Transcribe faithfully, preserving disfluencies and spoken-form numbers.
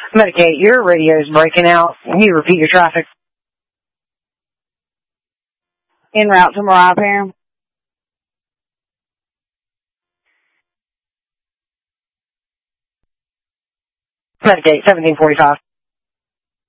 Medicaid, your radio is breaking out. Can you repeat your traffic? En route to Mariah Perham. Medicaid, seventeen forty-five.